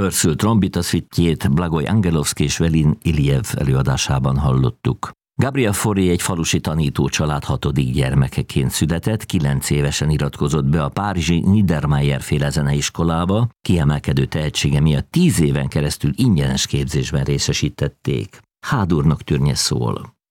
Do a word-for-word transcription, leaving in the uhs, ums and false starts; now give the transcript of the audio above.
Purcell trombita szvittjét Blagoj Angelovszky és Velin Iljev előadásában hallottuk. Gabriel Fauré egy falusi tanítócsalád hatodik gyermekeként született, kilenc évesen iratkozott be a párizsi Niedermayer-féle zeneiskolába, kiemelkedő tehetsége miatt tíz éven keresztül ingyenes képzésben részesítették. Hádur Nocturne szól.